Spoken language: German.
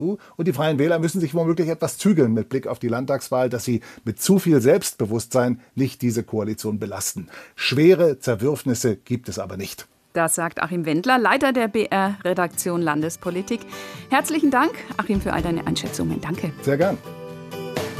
Und die Freien Wähler müssen sich womöglich etwas zügeln mit Blick auf die Landtagswahl, dass sie mit zu viel Selbstbewusstsein nicht diese Koalition belasten. Schwere Zerwürfnisse gibt es aber nicht. Das sagt Achim Wendler, Leiter der BR-Redaktion Landespolitik. Herzlichen Dank, Achim, für all deine Einschätzungen. Danke. Sehr gern.